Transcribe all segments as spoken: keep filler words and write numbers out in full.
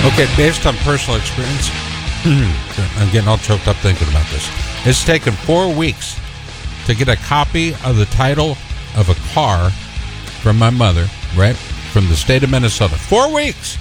Okay, based on personal experience, I'm getting all choked up thinking about this. It's taken four weeks to get a copy of the title of a car from my mother, right, from the state of Minnesota. Four weeks!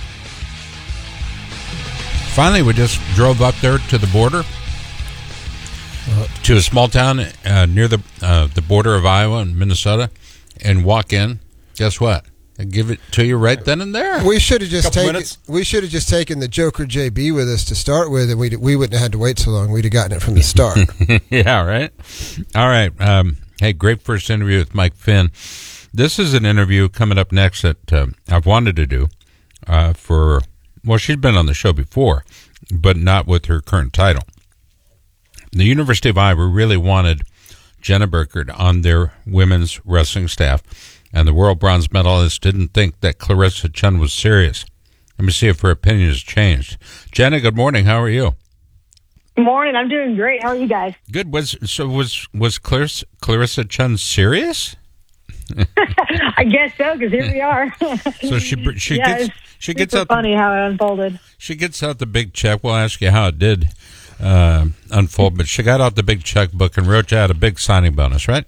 Finally, we just drove up there to the border, uh, to a small town uh, near the uh, the border of Iowa and Minnesota, and walk in. Guess what? They give it to you right then and there. We should have just Couple taken. minutes. We should have just taken the Joker J B with us to start with, and we we wouldn't have had to wait so long. We'd have gotten it from the start. Yeah, right. All right. Um, hey, great first interview with Mike Finn. This is an interview coming up next that uh, I've wanted to do uh, for. Well, she's been on the show before, but not with her current title. The University of Iowa really wanted Jenna Burkert on their women's wrestling staff, and the world bronze medalist didn't think that Clarissa Chun was serious. Let me see if her opinion has changed. Jenna, good morning. How are you? Good morning. I'm doing great. How are you guys? Good. Was so was was Clarissa, Clarissa Chun serious? I guess so, because here we are. So she she yeah, gets it's she gets super out the, funny how it unfolded. she gets out the big check. We'll ask you how it did uh, unfold, but she got out the big checkbook and wrote you out a big signing bonus, right?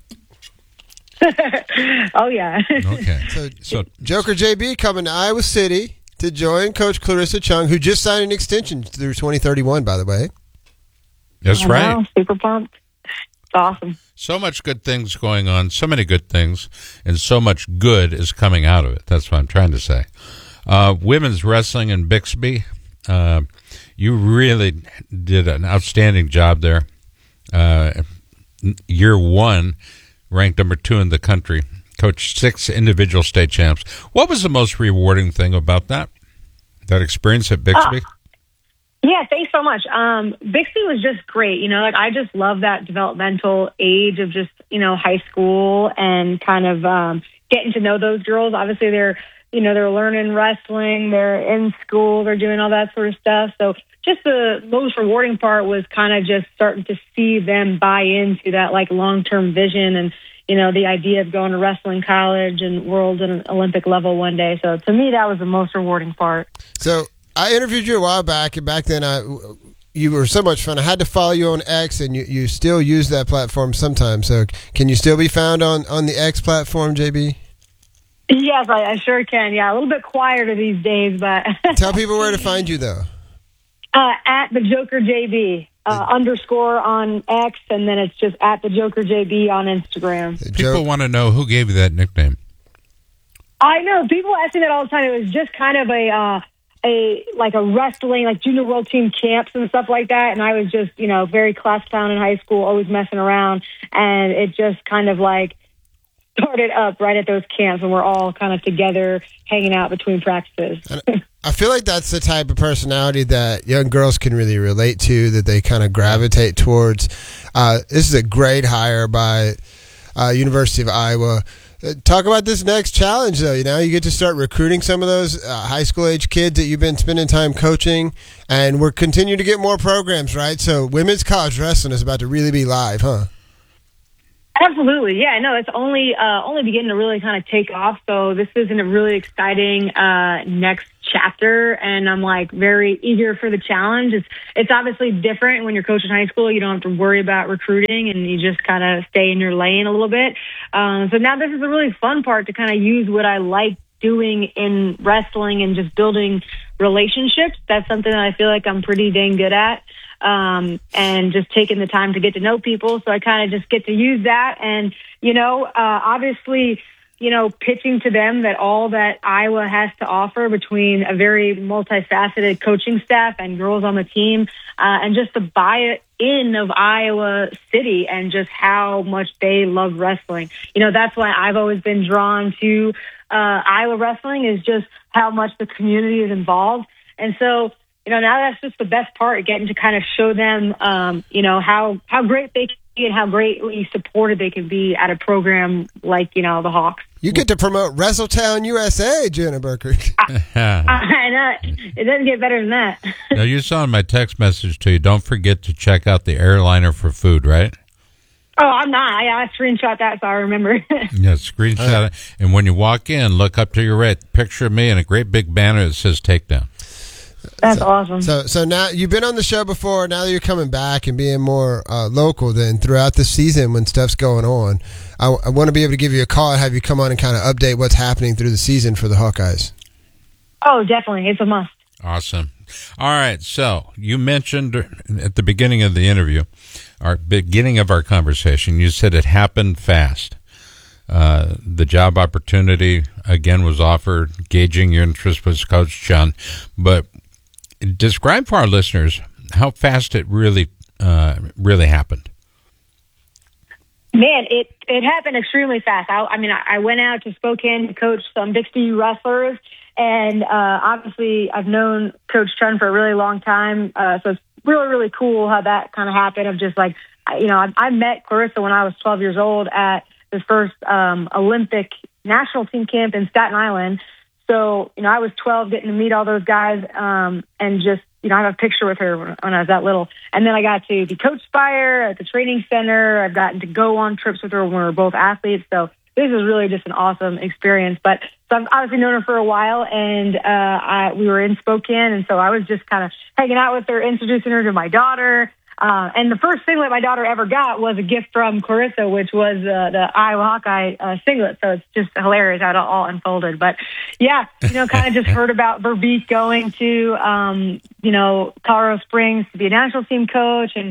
Oh yeah. Okay. So, So Joker J B coming to Iowa City to join Coach Clarissa Chung, who just signed an extension through twenty thirty-one, by the way. that's I right. know, super pumped. It's awesome. So much good things going on, so many good things, and so much good is coming out of it. That's what I'm trying to say. Uh, women's wrestling in Bixby, uh, you really did an outstanding job there. Uh, year one, ranked number two in the country, coached six individual state champs. What was the most rewarding thing about that, that experience at Bixby? Uh, Yeah, thanks so much. Um, Bixby was just great. You know, like I just love that developmental age of just, you know, high school and kind of um, getting to know those girls. Obviously, they're, you know, they're learning wrestling, they're in school, they're doing all that sort of stuff. So just the most rewarding part was kind of just starting to see them buy into that like long-term vision and, you know, the idea of going to wrestling college and world and Olympic level one day. So to me, that was the most rewarding part. So I interviewed you a while back, and back then I, you were so much fun. I had to follow you on X, and you, you still use that platform sometimes. So can you still be found on, on the X platform, J B? Yes, I, I sure can. Yeah, a little bit quieter these days, but Tell people where to find you, though. uh, at the Joker J B uh, underscore on X, and then it's just at the Joker J B on Instagram. People want to know who gave you that nickname. I know people ask me that all the time. It was just kind of a uh, a like a wrestling like junior world team camps and stuff like that, and I was just you know very class clown in high school, always messing around, and it just kind of like started up right at those camps, and we're all kind of together hanging out between practices. I feel like that's the type of personality that young girls can really relate to, that they kind of gravitate towards. Uh, this is a great hire by uh, University of Iowa. Uh, talk about this next challenge, though. You know, you get to start recruiting some of those uh, high school age kids that you've been spending time coaching, and we're continuing to get more programs, right? So women's college wrestling is about to really be live, huh? Absolutely, yeah. No, it's only uh, only beginning to really kind of take off. So this is a really exciting uh, next chapter, and I'm like very eager for the challenge. It's it's obviously different when you're coaching high school. You don't have to worry about recruiting, and you just kind of stay in your lane a little bit. Um, so now this is a really fun part to kind of use what I like doing in wrestling and just building relationships. That's something that I feel like I'm pretty dang good at. Um, and just taking the time to get to know people. So I kind of just get to use that. And, you know, uh, obviously, you know, pitching to them that all that Iowa has to offer between a very multifaceted coaching staff and girls on the team, uh, and just the buy-in of Iowa City and just how much they love wrestling. You know, that's why I've always been drawn to uh, Iowa wrestling, is just how much the community is involved. And so, you know, now that's just the best part, getting to kind of show them, um, you know, how, how great they can be and how greatly supported they can be at a program like, you know, the Hawks. You get to promote WrestleTown U S A, Jenna Burkert. I know. It doesn't get better than that. Now, you saw in my text message to you, don't forget to check out the airliner for food, right? Oh, I'm not. I, I screenshot that so I remember. Yeah, screenshot it. And when you walk in, look up to your right, picture of me and a great big banner that says Takedown. That's so, awesome. So, so now you've been on the show before. Now that you're coming back and being more uh, local, then throughout the season when stuff's going on, I, I want to be able to give you a call and have you come on and kind of update what's happening through the season for the Hawkeyes. Oh, definitely, it's a must. Awesome. All right. So you mentioned at the beginning of the interview, our beginning of our conversation, you said it happened fast. Uh, the job opportunity again was offered, gauging your interest with Coach Chun, but describe for our listeners how fast it really, uh, really happened. Man, it, it happened extremely fast. I, I mean, I, I went out to Spokane to coach some Bixby wrestlers, and uh, obviously I've known Coach Chun for a really long time, uh, so it's really, really cool how that kind of happened. Of just like, you know, I, I met Clarissa when I was twelve years old at the first um, Olympic national team camp in Staten Island. So, you know, I was twelve getting to meet all those guys um, and just, you know, I have a picture with her when I was that little. And then I got to be coached by her at the training center. I've gotten to go on trips with her when we were both athletes. So this is really just an awesome experience. But so I've obviously known her for a while, and uh, I, we were in Spokane. And so I was just kind of hanging out with her, introducing her to my daughter. Uh, and the first singlet my daughter ever got was a gift from Clarissa, which was uh, the Iowa Hawkeye uh, singlet. So it's just hilarious how it all unfolded. But yeah, you know, kind of just heard about Verbeek going to, um, you know, Colorado Springs to be a national team coach. And,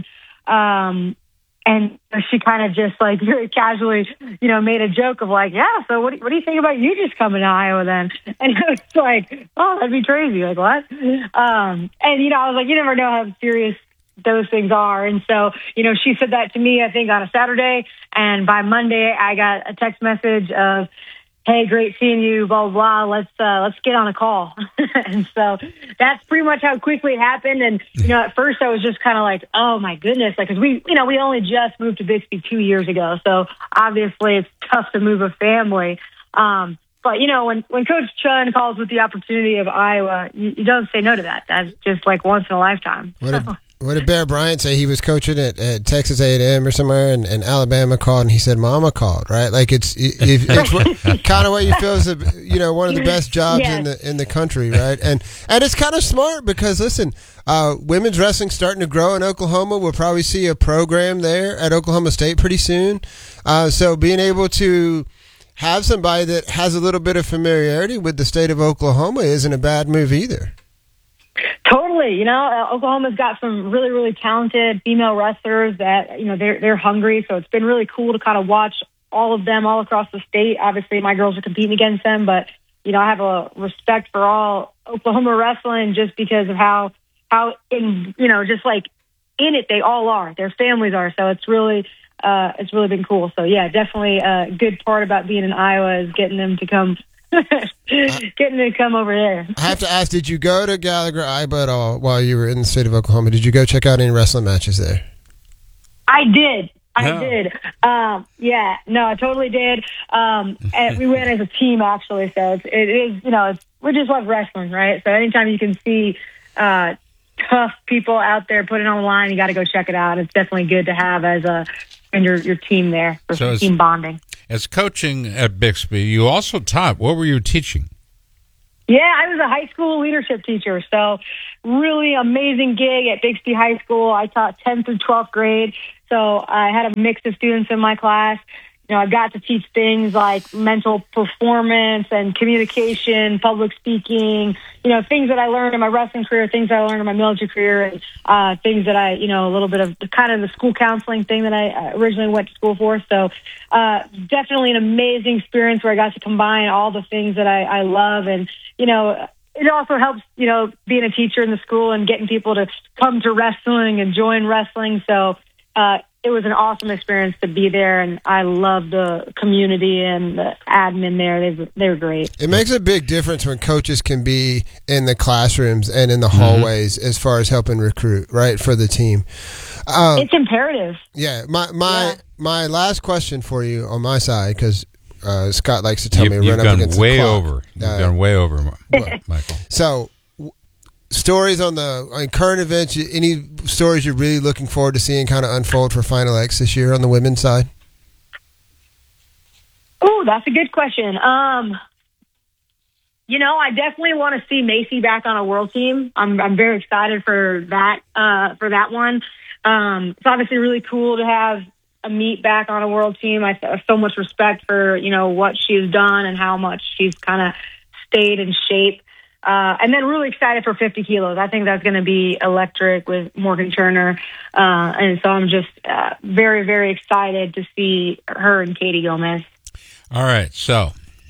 um, and she kind of just like very casually, you know, made a joke of like, yeah, so what do, what do you think about you just coming to Iowa then? And it was like, oh, that'd be crazy. Like what? Um, and, you know, I was like, you never know how serious those things are. And so, you know, she said that to me, I think on a Saturday, and by Monday I got a text message of, hey, great seeing you, blah, blah, blah. Let's, uh, let's get on a call. And so that's pretty much how quickly it happened. And, you know, at first I was just kind of like, oh my goodness. Like, cause we, you know, we only just moved to Bixby two years ago. So obviously it's tough to move a family. Um, But, you know, when, when Coach Chun calls with the opportunity of Iowa, you, you don't say no to that. That's just like once in a lifetime. What did, what did Bear Bryant say? He was coaching at, at Texas A and M or somewhere, and, and Alabama called, and he said, Mama called, right? Like, it's it, it's what, kind of what you feel is, a, you know, one of the best jobs yes. in the in the country, right? And and it's kind of smart because, listen, uh, women's wrestling starting to grow in Oklahoma. We'll probably see a program there at Oklahoma State pretty soon. Uh, so being able to have somebody that has a little bit of familiarity with the state of Oklahoma isn't a bad move either. Totally. You know, uh, Oklahoma's got some really, really talented female wrestlers that, you know, they're, they're hungry. So it's been really cool to kind of watch all of them all across the state. Obviously, my girls are competing against them, but, you know, I have a respect for all Oklahoma wrestling just because of how, how in, you know, just like in it, they all are. Their families are. So it's really, uh, it's really been cool. So yeah, definitely a good part about being in Iowa is getting them to come Getting to come over there. I have to ask, did you go to Gallagher Iba at all while you were in the state of Oklahoma? Did you go check out any wrestling matches there? I did. I No. did. Um, yeah, no, I totally did. Um, and we went as a team, actually. So it's, it is, you know, it's, we just love wrestling, right? So anytime you can see uh, tough people out there putting on the line, you got to go check it out. It's definitely good to have as a and your your team there for So team bonding. As coaching at Bixby, you also taught. What were you teaching? Yeah, I was a high school leadership teacher. So really amazing gig at Bixby High School. I taught tenth through twelfth grade. So I had a mix of students in my class. You know, I got to teach things like mental performance and communication, public speaking, you know, things that I learned in my wrestling career, things that I learned in my military career, and uh, things that I, you know, a little bit of the, kind of the school counseling thing that I originally went to school for. So uh, definitely an amazing experience where I got to combine all the things that I, I love. And, you know, it also helps, you know, being a teacher in the school and getting people to come to wrestling and join wrestling. So uh, it was an awesome experience to be there, and I love the community and the admin there. They they were great. It makes a big difference when coaches can be in the classrooms and in the hallways mm-hmm. as far as helping recruit, right, for the team. Um, it's imperative. Yeah. My my yeah. my last question for you on my side, because uh, Scott likes to tell you, me to you've run up against way the clock. over. You've Uh, gone way over, Michael. So, w- stories on the on current events. you- Any stories you're really looking forward to seeing kind of unfold for Final X this year on the women's side? Oh, that's a good question. Um, you know, I definitely want to see Macy back on a world team. I'm I'm very excited for that uh, for that one. Um, it's obviously really cool to have a meet back on a world team. I have so much respect for, you know, what she's done and how much she's kind of stayed in shape. Uh, and then really excited for fifty kilos. I think that's going to be electric with Morgan Turner. Uh, and so I'm just uh, very, very excited to see her and Katie Gomez. All right. So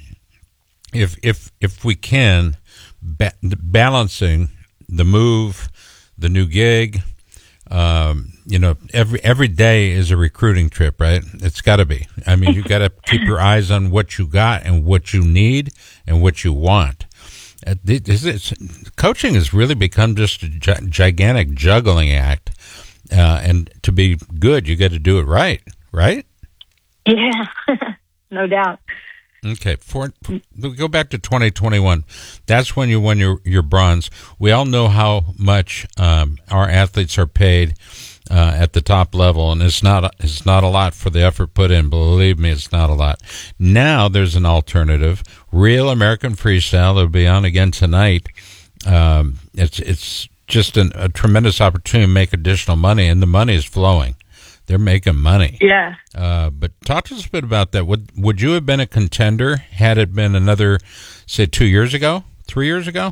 if, if, if we can, ba- balancing the move, the new gig, um, you know, every, every day is a recruiting trip, right? It's gotta be. I mean, you gotta keep your eyes on what you got and what you need and what you want. Uh, this is, coaching has really become just a gi- gigantic juggling act. Uh, and to be good, you got to do it right, right? Yeah, no doubt. Okay, for, we go back to twenty twenty-one. That's when you won your, your bronze. We all know how much um, our athletes are paid uh, at the top level, and it's not it's not a lot for the effort put in. Believe me, it's not a lot. Now there's an alternative, Real American Freestyle. It'll be on again tonight. Um, it's it's just an, a tremendous opportunity to make additional money, and the money is flowing. They're making money. Yeah. Uh, but talk to us a bit about that. Would would you have been a contender had it been another, say, two years ago, three years ago?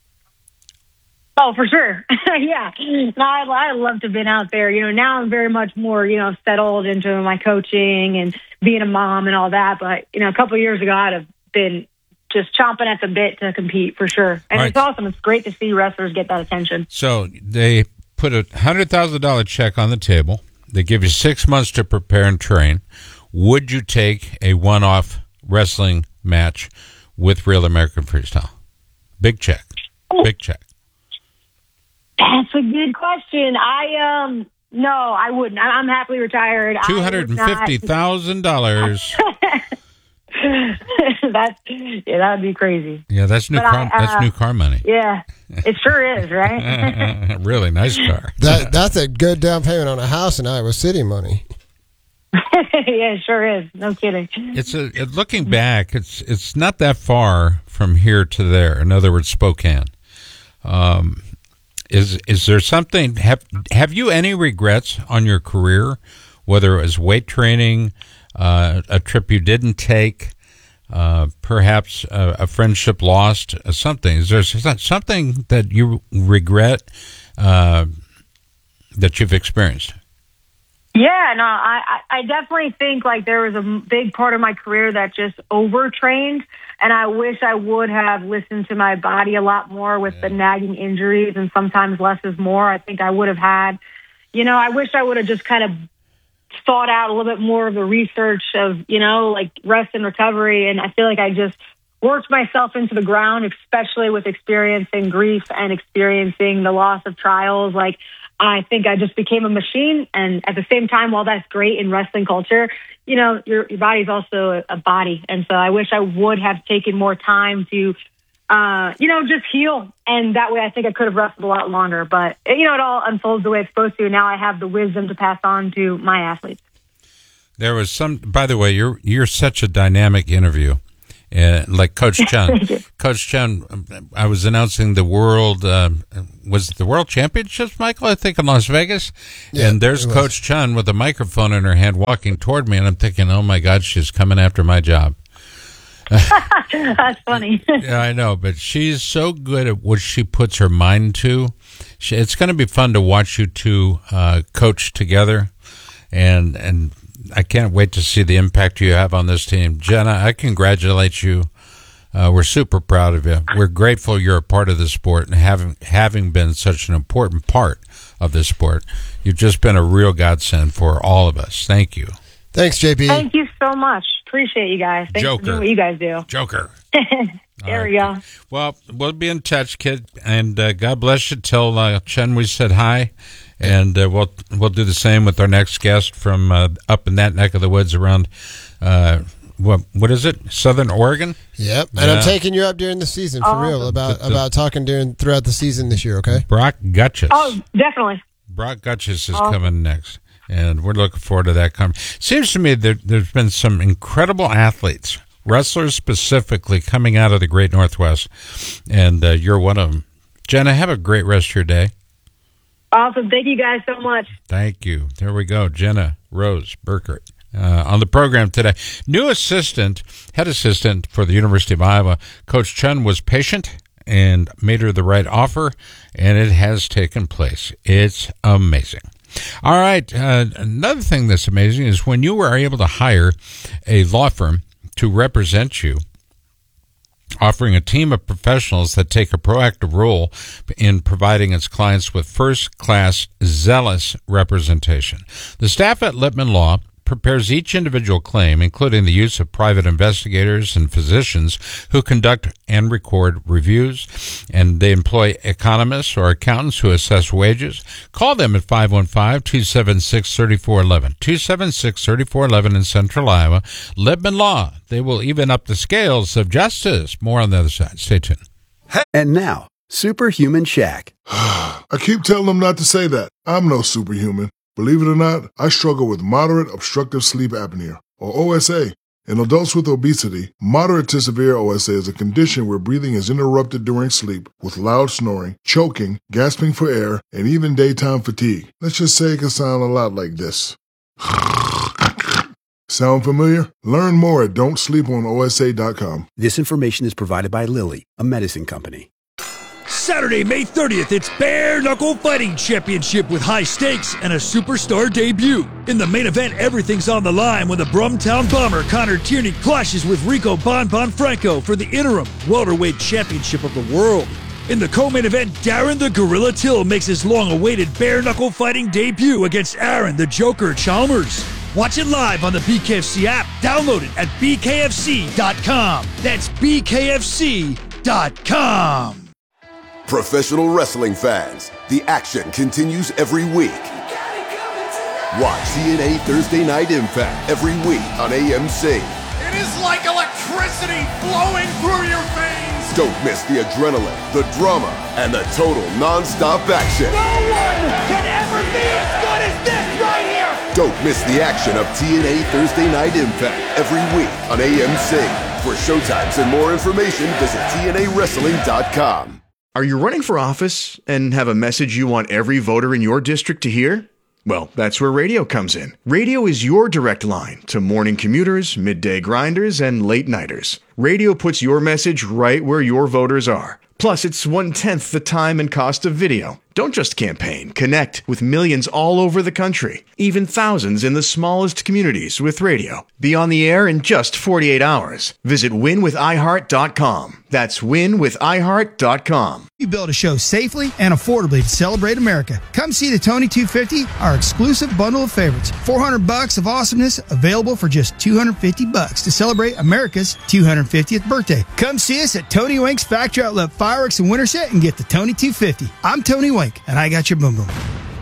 Oh, for sure. Yeah. No, I'd, I'd love to have been out there. You know, now I'm very much more, you know, settled into my coaching and being a mom and all that. But, you know, a couple of years ago, I'd have been just chomping at the bit to compete for sure. And Right. it's awesome. It's great to see wrestlers get that attention. So they put a one hundred thousand dollars check on the table. They give you six months to prepare and train. Would you take a one-off wrestling match with Real American Freestyle? Big check. Big check. That's a good question. I, um, no, I wouldn't. I, I'm happily retired. I two would hundred not- fifty thousand dollars. That's, yeah, that would be crazy. Yeah, that's new But car. I, uh, that's new car money. Yeah, it sure is, right? Really nice car. That that's a good down payment on a house in Iowa City money. Yeah, it sure is. No kidding. It's a it, looking back. It's it's not that far from here to there. In other words, Spokane. Um, is is there something? Have Have you any regrets on your career? Whether it was weight training, uh, a trip you didn't take, uh, perhaps a, a friendship lost, uh, something. Is there something that you regret uh, that you've experienced? Yeah, no, I, I I definitely think like there was a m- big part of my career that just overtrained, and I wish I would have listened to my body a lot more with the nagging injuries, and sometimes less is more. I think I would have had, you know, I wish I would have just kind of thought out a little bit more of the research of, you know, like rest and recovery, and I feel like I just worked myself into the ground, especially with experiencing grief and experiencing the loss of trials. Like, I think I just became a machine. And at the same time, while that's great in wrestling culture, you know, your, your body's also a, a body. And so I wish I would have taken more time to, uh, you know, just heal. And that way I think I could have wrestled a lot longer. But, you know, it all unfolds the way it's supposed to. And now I have the wisdom to pass on to my athletes. There was some, by the way, you're you're such a dynamic interview. Uh, like Coach Chun. Coach Chun, I was announcing the world, uh, was it the world championships, Michael, I think in Las Vegas? Yeah, and there's it was. Coach Chun with a microphone in her hand walking toward me, and I'm thinking, oh my God, she's coming after my job. That's funny. Yeah, I know, but she's so good at what she puts her mind to. She, it's going to be fun to watch you two uh, coach together, and and I can't wait to see the impact you have on this team. Jenna, I congratulate you. Uh, we're super proud of you. We're grateful you're a part of the sport and having having been such an important part of this sport. You've just been a real godsend for all of us. Thank you. Thanks, J P. Thank you so much. Appreciate you guys. Thanks Joker. for doing what you guys do. Joker. There we go. Well, we'll be in touch, kid, and uh, God bless you. Tell uh, Chen we said hi, and uh, we'll we'll do the same with our next guest from uh, up in that neck of the woods around uh, what what is it, Southern Oregon? Yep. And Yeah. I'm taking you up during the season for Awesome. real about The- the- about talking during throughout the season this year. Okay. Brock Gutchess. Oh, definitely. Brock Gutchess is Awesome. coming next, and we're looking forward to that. Com- Seems to me that there's been some incredible athletes wrestlers specifically coming out of the Great Northwest, and uh, you're one of them. Jenna, have a great rest of your day. Awesome. Thank you guys so much. Thank you. There we go. Jenna Rose Burkert uh, on the program today. New assistant, head assistant for the University of Iowa. Coach Chun was patient and made her the right offer, and it has taken place. It's amazing. All right. Uh, another thing that's amazing is when you are able to hire a law firm to represent you, offering a team of professionals that take a proactive role in providing its clients with first-class, zealous representation. The staff at Lippman Law prepares each individual claim, including the use of private investigators and physicians who conduct and record reviews, and they employ economists or accountants who assess wages. Call them at five one five, two seven six, three four one one, two seven six, three four one one in Central Iowa. Lippman Law. They will even up the scales of justice. More on the other side. Stay tuned. And now, Superhuman Shaq. I keep telling them not to say that. I'm no superhuman. Believe it or not, I struggle with moderate obstructive sleep apnea, or O S A. In adults with obesity, moderate to severe O S A is a condition where breathing is interrupted during sleep with loud snoring, choking, gasping for air, and even daytime fatigue. Let's just say it can sound a lot like this. Sound familiar? Learn more at don't sleep on O S A dot com. This information is provided by Lilly, a medicine company. Saturday, May thirtieth, it's Bare Knuckle Fighting Championship with high stakes and a superstar debut. In the main event, everything's on the line when the Brumtown Bomber Connor Tierney clashes with Rico Bon Bon Franco for the interim welterweight championship of the world. In the co-main event, Darren the Gorilla Till makes his long-awaited Bare Knuckle Fighting debut against Aaron the Joker Chalmers. Watch it live on the B K F C app. Download it at B K F C dot com. That's B K F C dot com. Professional wrestling fans, the action continues every week. Watch T N A Thursday Night Impact every week on A M C. It is like electricity flowing through your veins. Don't miss the adrenaline, the drama, and the total non-stop action. No one can ever be as good as this right here. Don't miss the action of T N A Thursday Night Impact every week on A M C. For showtimes and more information, visit T N A wrestling dot com. Are you running for office and have a message you want every voter in your district to hear? Well, that's where radio comes in. Radio is your direct line to morning commuters, midday grinders, and late nighters. Radio puts your message right where your voters are. Plus, it's one-tenth the time and cost of video. Don't just campaign. Connect with millions all over the country, even thousands in the smallest communities with radio. Be on the air in just forty-eight hours. Visit win with i heart dot com. That's win with i heart dot com. You build a show safely and affordably to celebrate America. Come see the Tony two fifty, our exclusive bundle of favorites. four hundred bucks of awesomeness available for just two hundred fifty bucks to celebrate America's two hundred fiftieth birthday. Come see us at Tony Wink's Factory Outlet Fireworks in Winterset and get the Tony two fifty. I'm Tony Wink, and I got your boom boom.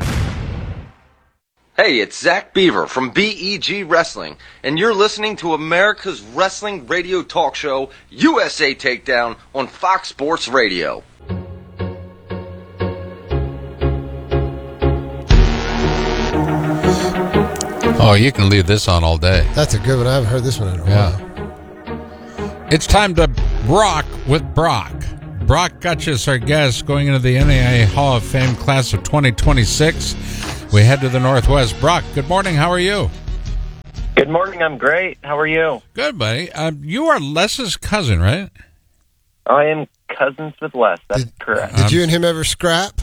Hey, it's Zach Beaver from B E G Wrestling, and you're listening to America's Wrestling Radio Talk Show, U S A Takedown, on Fox Sports Radio. Oh, you can leave this on all day. That's a good one. I haven't heard this one in a Yeah. while. It's time to rock with Brock. Brock Gutchis, our guest, going into the N A I A Hall of Fame class of twenty twenty-six. We head to the Northwest. Brock, good morning. How are you? Good morning. I'm great. How are you? Good, buddy. Uh, you are Les's cousin, right? I am cousins with Les. That's did, correct. Did you and him ever scrap?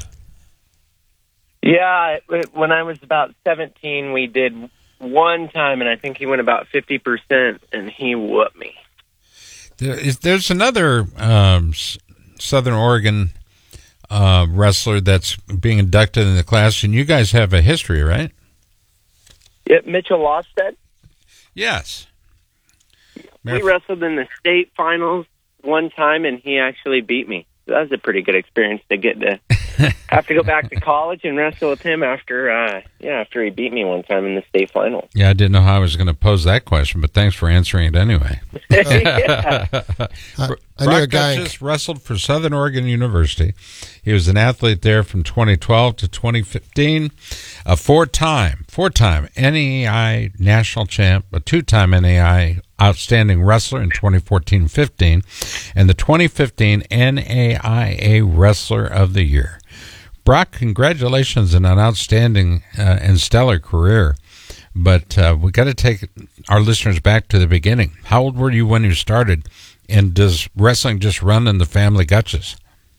Yeah. It, when I was about seventeen, we did one time, and I think he went about fifty percent, and he whooped me. There is, there's another um, S- Southern Oregon uh, wrestler that's being inducted in the class, and you guys have a history, right? Yeah, Mitchell Lawstead. Yes. We wrestled in the state finals one time, and he actually beat me. That was a pretty good experience to get to have to go back to college and wrestle with him after, uh, yeah, after he beat me one time in the state final. Yeah, I didn't know how I was going to pose that question, but thanks for answering it anyway. Yeah. I, I Brock knew a guy. Duchess wrestled for Southern Oregon University. He was an athlete there from twenty twelve to twenty fifteen, a four-time, four-time N A I national champ, a two-time N A I outstanding wrestler in twenty fourteen fifteen, and the twenty fifteen N A I A Wrestler of the Year. Brock, congratulations on an outstanding uh, and stellar career. But uh, we got to take our listeners back to the beginning. How old were you when you started? And does wrestling just run in the family gutches?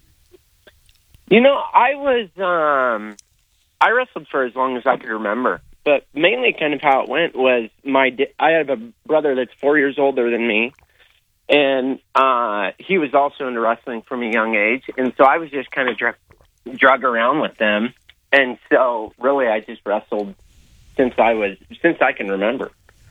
You know, I was, um, I wrestled for as long as I could remember. But mainly kind of how it went was my, di- I have a brother that's four years older than me. And uh, he was also into wrestling from a young age. And so I was just kind of drug, drug around with them. And so really I just wrestled since I was, since I can remember.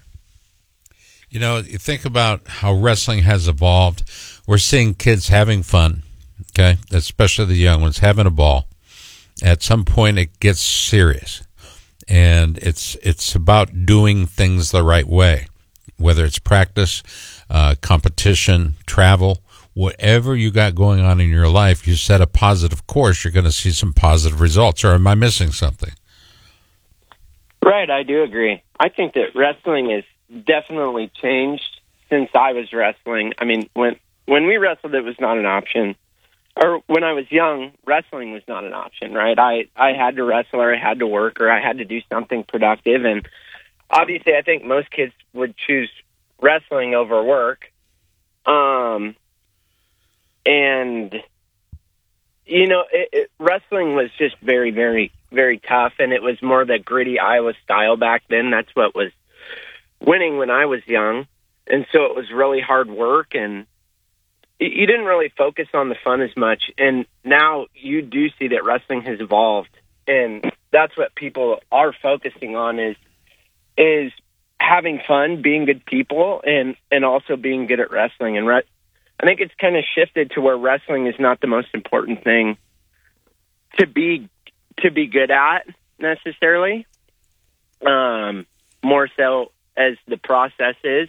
You know, you think about how wrestling has evolved. We're seeing kids having fun, okay, especially the young ones, having a ball. At some point, it gets serious, and it's it's about doing things the right way, whether it's practice, uh, competition, travel, whatever you got going on in your life, you set a positive course, you're going to see some positive results. Or am I missing something? Right, I do agree. I think that wrestling is definitely changed since I was wrestling. I mean, when when we wrestled, it was not an option. Or when I was young, wrestling was not an option, right? I, I had to wrestle or I had to work or I had to do something productive. And obviously, I think most kids would choose wrestling over work. Um, and, you know, it, it, wrestling was just very, very, very tough. And it was more the gritty Iowa style back then. That's what was winning when I was young. And so it was really hard work, and you didn't really focus on the fun as much. And now you do see that wrestling has evolved, and that's what people are focusing on is is having fun, being good people, and, and also being good at wrestling. And re- I think it's kind of shifted to where wrestling is not the most important thing to be to be good at necessarily, um, more so as the process is.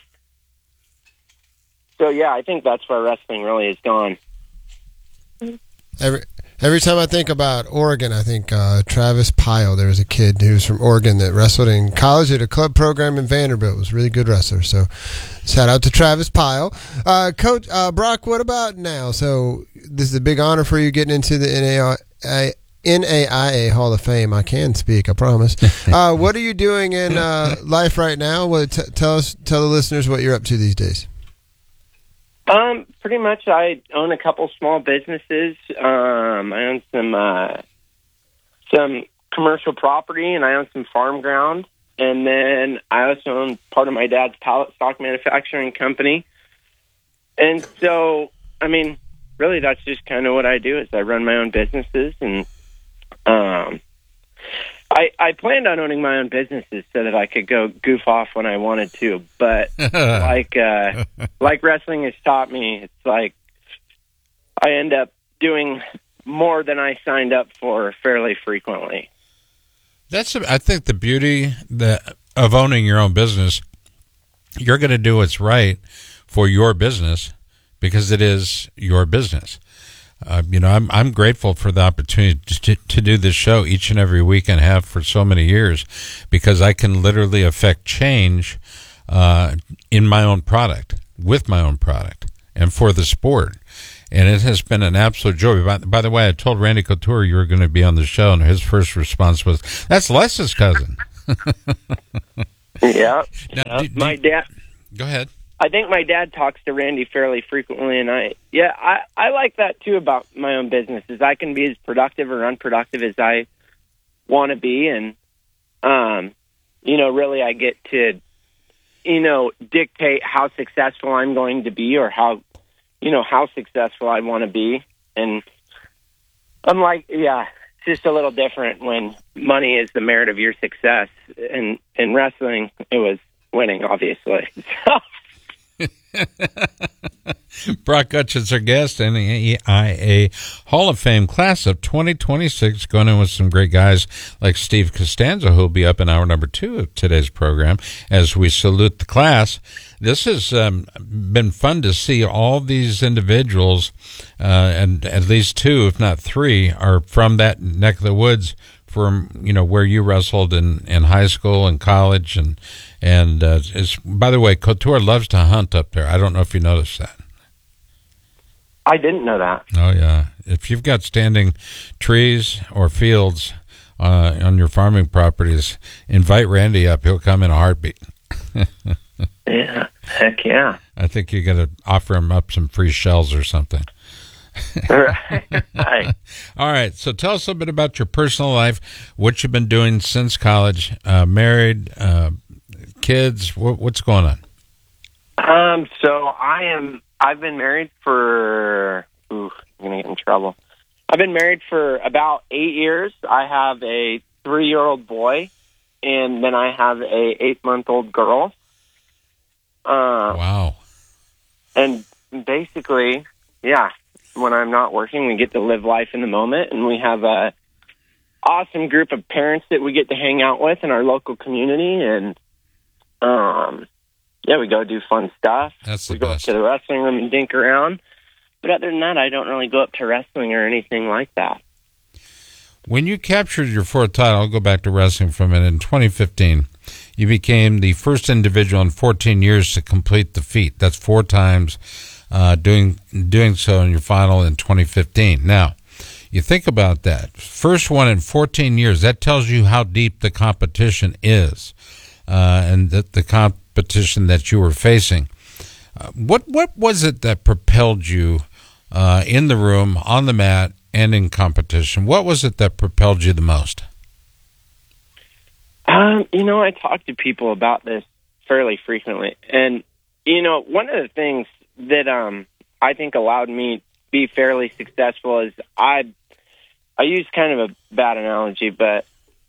So, yeah, I think that's where wrestling really has gone. Every every time I think about Oregon, I think uh, Travis Pyle. There was a kid who was from Oregon that wrestled in college at a club program in Vanderbilt. Was a really good wrestler. So, shout out to Travis Pyle. Uh, Coach uh, Brock, what about now? So, this is a big honor for you getting into the N A I A. N A I A Hall of Fame. I can speak, I promise. Uh, what are you doing in uh, life right now? What, t- tell us, tell the listeners what you're up to these days. Um, pretty much, I own a couple small businesses. Um, I own some uh, some commercial property, and I own some farm ground. And then I also own part of my dad's pallet stock manufacturing company. And so, I mean, really, that's just kind of what I do. Is I run my own businesses, and Um, I I planned on owning my own businesses so that I could go goof off when I wanted to, but like uh, like wrestling has taught me, it's like I end up doing more than I signed up for fairly frequently. That's I think the beauty that of owning your own business. You're going to do what's right for your business because it is your business. Uh, you know, I'm I'm grateful for the opportunity to, to do this show each and every week and have for so many years, because I can literally affect change uh, in my own product, with my own product, and for the sport. And it has been an absolute joy. By, by the way, I told Randy Couture you were going to be on the show, and his first response was, "That's Les's cousin." Yeah, now, yeah. Do, do, my dad. Go ahead. I think my dad talks to Randy fairly frequently, and I, yeah, I, I like that too about my own business. Is I can be as productive or unproductive as I want to be, and um, you know, really, I get to, you know, dictate how successful I'm going to be, or how, you know, how successful I want to be, and I'm like, yeah, it's just a little different when money is the merit of your success, and in wrestling, it was winning, obviously. Brock Hutchins, our guest, and the A E I A Hall of Fame class of twenty twenty-six, going in with some great guys like Steve Costanzo, who will be up in hour number two of today's program as we salute the class. This has um, been fun to see all these individuals, uh, and at least two, if not three, are from that neck of the woods, from, you know, where you wrestled in, in high school and college. And, and uh, it's, by the way, Couture loves to hunt up there. I don't know if you noticed that. I didn't know that. Oh, yeah. If you've got standing trees or fields uh, on your farming properties, invite Randy up. He'll come in a heartbeat. Yeah, heck yeah. I think you got to offer him up some free shells or something. Right. All right. So tell us a bit about your personal life, what you've been doing since college, uh, married, uh, kids. What, what's going on? Um. So I am. I've been married for. Ooh, I'm gonna get in trouble. I've been married for about eight years. I have a three-year-old boy, and then I have a eight-month-old girl. Uh, wow. And basically, yeah, when I'm not working, we get to live life in the moment, and we have a awesome group of parents that we get to hang out with in our local community, and um, yeah, we go do fun stuff. That's the we go best. up to the wrestling room and dink around. But other than that, I don't really go up to wrestling or anything like that. When you captured your fourth title, I'll go back to wrestling for a minute, in twenty fifteen, you became the first individual in fourteen years to complete the feat. That's four times, uh, doing doing so in your final in twenty fifteen. Now, you think about that. First one in fourteen years, that tells you how deep the competition is, uh, and that the competition that you were facing. Uh, what what was it that propelled you uh, in the room, on the mat, and in competition? What was it that propelled you the most? Um, you know, I talk to people about this fairly frequently. And, you know, one of the things that um, I think allowed me to be fairly successful is I I use kind of a bad analogy, but,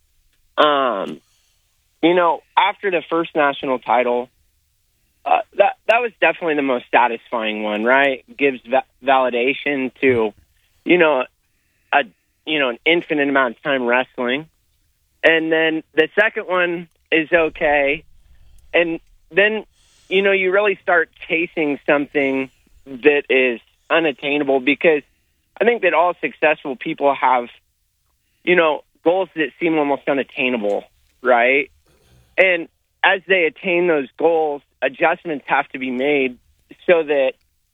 um, you know, after the first national title, uh, that that was definitely the most satisfying one, right? Gives va- validation to, you know, a you know an infinite amount of time wrestling. And then the second one is okay. And then, you know, you really start chasing something that is unattainable, because I think that all successful people have, you know, goals that seem almost unattainable, right? And as they attain those goals, adjustments have to be made so that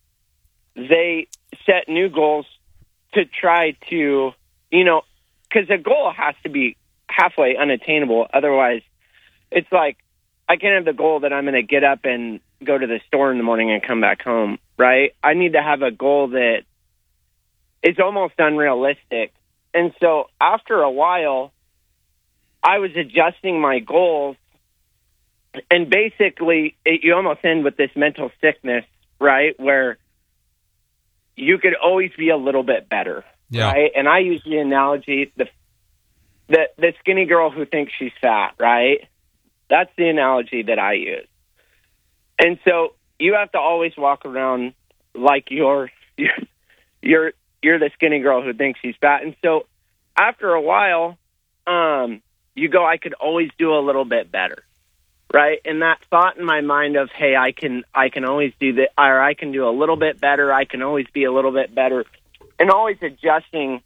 they set new goals to try to, you know, because a goal has to be halfway unattainable. Otherwise, it's like, I can't have the goal that I'm going to get up and go to the store in the morning and come back home, right? I need to have a goal that is almost unrealistic. And so after a while, I was adjusting my goals, and basically it, you almost end with this mental sickness, right? Where you could always be a little bit better, yeah. right? And I use the analogy, the The, the skinny girl who thinks she's fat, right? That's the analogy that I use. And so you have to always walk around like you're you're you're, you're the skinny girl who thinks she's fat. And so after a while, um, you go, I could always do a little bit better, right? And that thought in my mind of, hey, I can I can always do that, or I can do a little bit better. I can always be a little bit better, and always adjusting.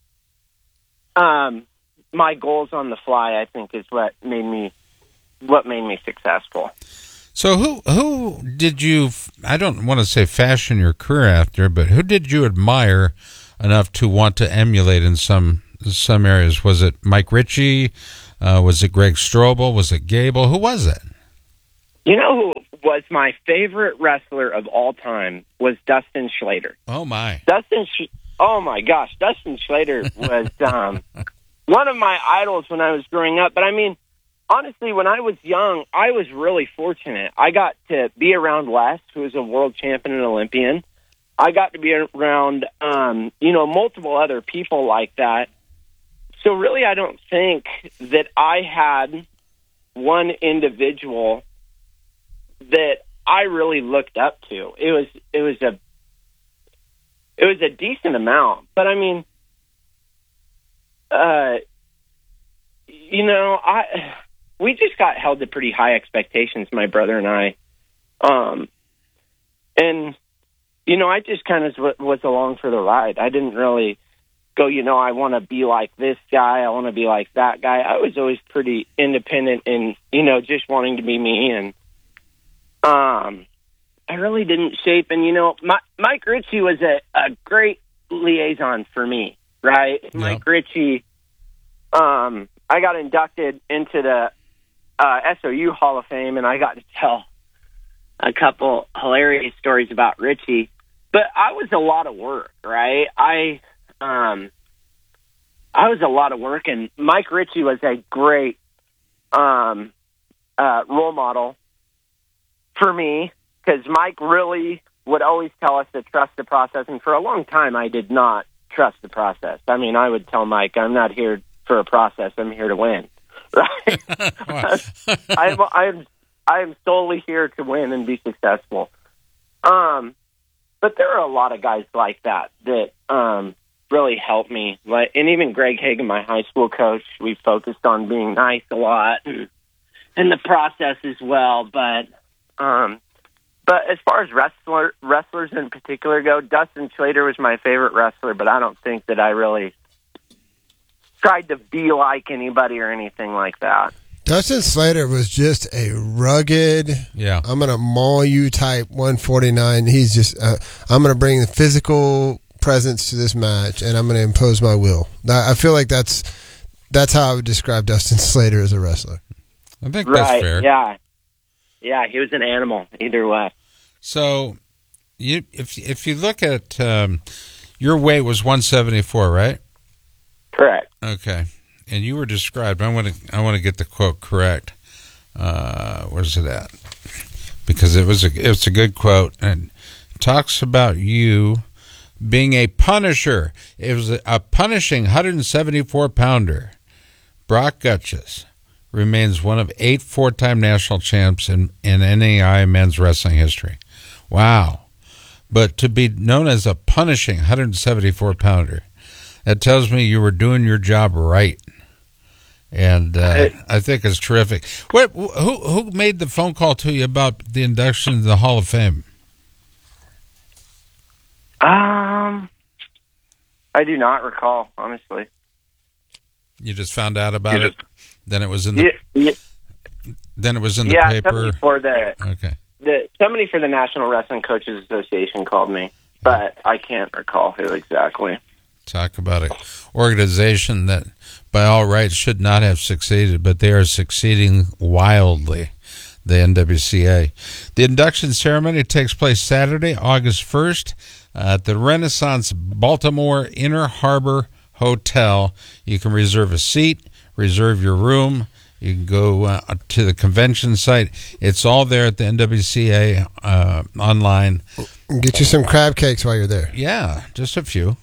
Um. My goals on the fly, I think, is what made me what made me successful. So who who did you, I don't want to say fashion your career after, but who did you admire enough to want to emulate in some some areas? Was it Mike Ritchie? Uh, was it Greg Strobel? Was it Gable? Who was it? You know who was my favorite wrestler of all time was Dustin Schlatter. Oh, my. Dustin, Sch- oh, my gosh. Dustin Schlatter was... Um, one of my idols when I was growing up. But I mean, honestly, when I was young, I was really fortunate. I got to be around Wes, who was a world champion and Olympian. I got to be around, um, you know, multiple other people like that. So really, I don't think that I had one individual that I really looked up to. It was, it was a, it was a decent amount. But I mean, uh, you know, I we just got held to pretty high expectations, my brother and I, um, and you know, I just kind of was along for the ride. I didn't really go, you know, I want to be like this guy, I want to be like that guy. I was always pretty independent and, you know, just wanting to be me. And um, I really didn't shape. And, you know, my, Mike Ritchie was a, a great liaison for me, right? Yep. Mike Ritchie, um, I got inducted into the uh, S O U Hall of Fame, and I got to tell a couple hilarious stories about Ritchie. But I was a lot of work, right? I... Um, I was a lot of work, and Mike Ritchie was a great um, uh, role model for me, because Mike really would always tell us to trust the process, and for a long time I did not trust the process. I mean, I would tell Mike, I'm not here for a process, I'm here to win, right? I'm, I'm, I'm solely here to win and be successful. Um, but there are a lot of guys like that that um, really helped me. Like, and even Greg Hagan, my high school coach, we focused on being nice a lot and, and the process as well. But um, but as far as wrestler wrestlers in particular go, Dustin Slater was my favorite wrestler, but I don't think that I really tried to be like anybody or anything like that. Dustin Slater was just a rugged, yeah, I'm going to maul you type one forty-nine. He's just, uh, I'm going to bring the physical presence to this match, and I'm going to impose my will. I feel like that's that's how I would describe Dustin Slater as a wrestler. I think right, that's fair. Yeah, yeah, he was an animal either way. So, you if if you look at um, your weight was one seventy-four, right? Correct. Okay. And you were described. I want to. I want to get the quote correct. Uh, where's it at? Because it was a. It's a good quote, and it talks about you being a punisher. It was a, a punishing one hundred seventy-four pounder. Brock Gutches remains one of eight four-time national champs in in N A I men's wrestling history. Wow! But to be known as a punishing one hundred seventy-four pounder, that tells me you were doing your job right. And uh, I think it's terrific. What? Who who made the phone call to you about the induction to the Hall of Fame? Um, I do not recall, honestly. You just found out about you it. Just, then it was in the. Yeah, yeah. Then it was in the yeah, paper. Somebody for the okay. The somebody for the National Wrestling Coaches Association called me, but I can't recall who exactly. Talk about an organization that, by all rights, should not have succeeded, but they are succeeding wildly, the N W C A. The induction ceremony takes place Saturday, August first, uh, at the Renaissance Baltimore Inner Harbor Hotel. You can reserve a seat, reserve your room. You can go uh, to the convention site. It's all there at the N W C A uh, online. Get you some crab cakes while you're there. Yeah, just a few.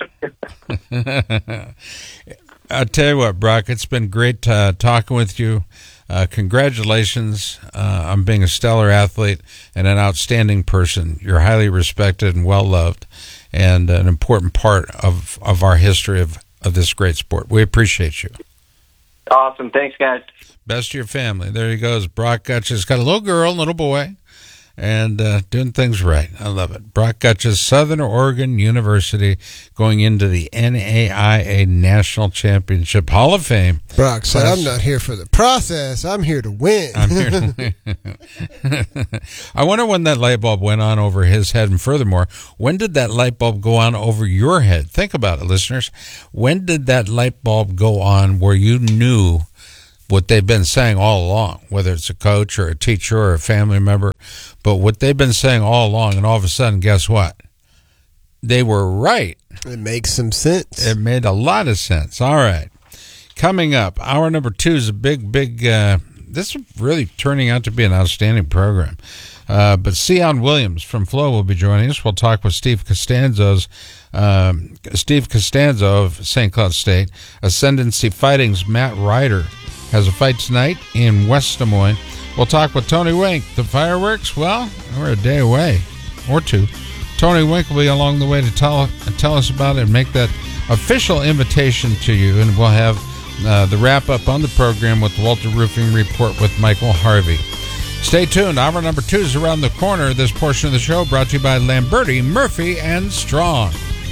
I'll tell you what, Brock, it's been great uh, talking with you. Uh, congratulations uh, on being a stellar athlete and an outstanding person. You're highly respected and well-loved and an important part of, of our history of, of this great sport. We appreciate you. Awesome. Thanks, guys. Best to your family. There he goes. Brock Gutches. Got a little girl, little boy. And uh, doing things right. I love it. Brock Gutches, Southern Oregon University, going into the N A I A National Championship Hall of Fame. Brock said, I'm not here for the process. I'm here to win. I'm here to win. I wonder when that light bulb went on over his head. And furthermore, when did that light bulb go on over your head? Think about it, listeners. When did that light bulb go on where you knew what they've been saying all along, whether it's a coach or a teacher or a family member, but what they've been saying all along, and all of a sudden, guess what? They were right. It makes some sense. It made a lot of sense. All right. Coming up, hour number two is a big, big, uh, this is really turning out to be an outstanding program. Uh, but Sion Williams from Flow will be joining us. We'll talk with Steve Costanzo's, um, Steve Costanzo of Saint Cloud State. Ascendancy Fighting's Matt Ryder has a fight tonight in West Des Moines. We'll talk with Tony Wink. The fireworks, well, we're a day away, or two. Tony Wink will be along the way to tell tell us about it and make that official invitation to you. And we'll have uh, the wrap-up on the program with the Walter Roofing Report with Michael Harvey. Stay tuned. Hour number two is around the corner. This portion of the show brought to you by Lamberti, Murphy, and Strong.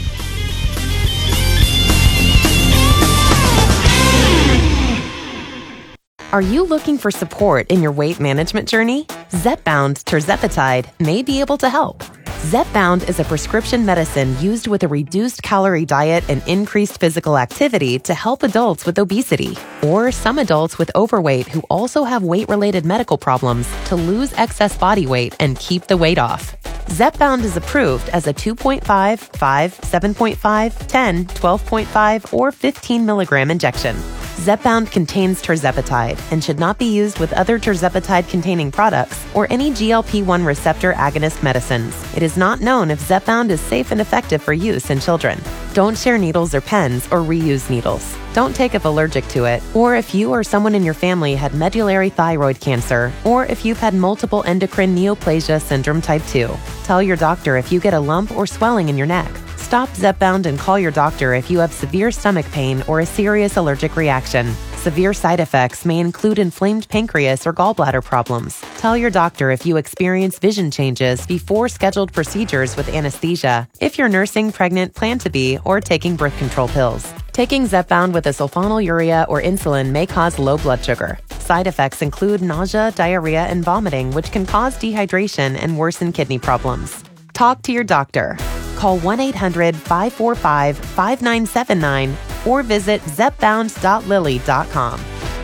Are you looking for support in your weight management journey? Zepbound tirzepatide may be able to help. Zepbound is a prescription medicine used with a reduced calorie diet and increased physical activity to help adults with obesity or some adults with overweight who also have weight-related medical problems to lose excess body weight and keep the weight off. Zepbound is approved as a two point five, five, seven point five, ten, twelve point five, or fifteen milligram injection. Zepbound contains tirzepatide and should not be used with other tirzepatide-containing products or any G L P one receptor agonist medicines. It is not known if Zepbound is safe and effective for use in children. Don't share needles or pens or reuse needles. Don't take if allergic to it, or if you or someone in your family had medullary thyroid cancer, or if you've had multiple endocrine neoplasia syndrome type two. Tell your doctor if you get a lump or swelling in your neck. Stop Zepbound and call your doctor if you have severe stomach pain or a serious allergic reaction. Severe side effects may include inflamed pancreas or gallbladder problems. Tell your doctor if you experience vision changes before scheduled procedures with anesthesia, if you're nursing, pregnant, plan to be, or taking birth control pills. Taking Zepbound with a sulfonylurea or insulin may cause low blood sugar. Side effects include nausea, diarrhea, and vomiting, which can cause dehydration and worsen kidney problems. Talk to your doctor. Call one eight hundred, five four five, five nine seven nine or visit zepbound dot lilly dot com.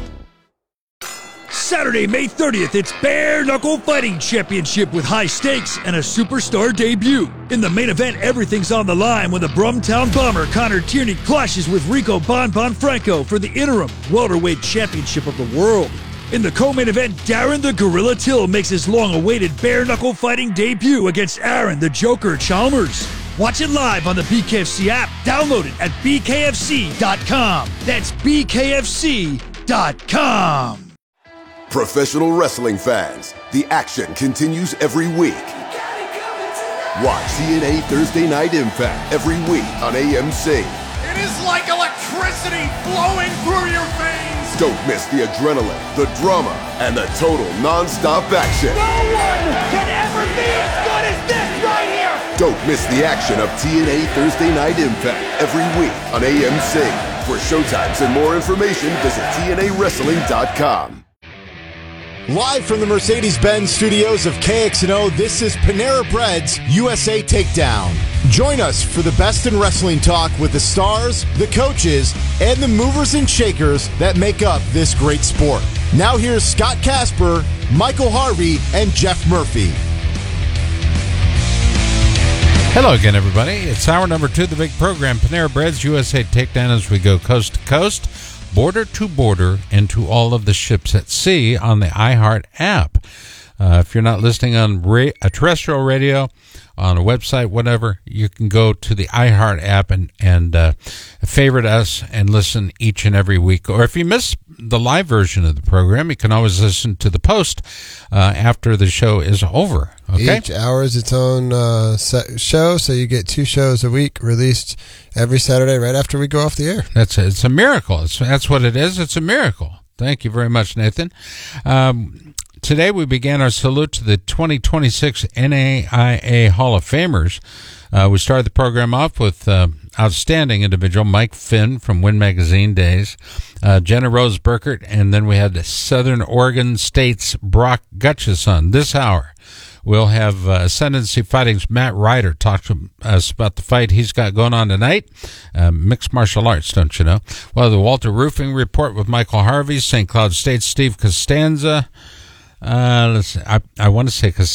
Saturday, May thirtieth, it's Bare Knuckle Fighting Championship with high stakes and a superstar debut. In the main event, everything's on the line when the Brumtown Bomber Connor Tierney clashes with Rico Bon Bon Franco for the interim welterweight championship of the world. In the co-main event, Darren the Gorilla Till makes his long-awaited bare knuckle fighting debut against Aaron the Joker Chalmers. Watch it live on the B K F C app. Download it at b k f c dot com. That's b k f c dot com. Professional wrestling fans, the action continues every week. Watch T N A Thursday Night Impact every week on A M C. It is like electricity flowing through your veins. Don't miss the adrenaline, the drama, and the total non-stop action. No one can ever be as good as this right here. Don't miss the action of T N A Thursday Night Impact every week on A M C. For showtimes and more information, visit T N A wrestling dot com. Live from the Mercedes-Benz studios of K X N O, this is Panera Bread's U S A Takedown. Join us for the best in wrestling talk with the stars, the coaches, and the movers and shakers that make up this great sport. Now here's Scott Casper, Michael Harvey, and Jeff Murphy. Hello again, everybody. It's hour number two of the big program, Panera Bread's U S A Takedown, as we go coast to coast, border to border, and to all of the ships at sea on the iHeart app. Uh, if you're not listening on ra- a terrestrial radio, on a website, whatever, you can go to the iHeart app and, and uh, favorite us and listen each and every week. Or if you miss the live version of the program, you can always listen to the post uh, after the show is over. Okay? Each hour is its own uh, set show, so you get two shows a week released every Saturday right after we go off the air. That's a, it's a miracle. It's, that's what it is. It's a miracle. Thank you very much, Nathan. Um, today we began our salute to the twenty twenty-six N A I A Hall of Famers. Uh, we started the program off with uh, outstanding individual Mike Finn from Win Magazine days, uh, Jenna Rose Burkert, and then we had Southern Oregon State's Brock Gutchison. This hour, we'll have uh, Ascendancy Fighting's Matt Ryder talk to us about the fight he's got going on tonight. Uh, mixed martial arts, don't you know? Well, the Walter Roofing Report with Michael Harvey, Saint Cloud State's Steve Costanza. Uh, let's see, I, I want to say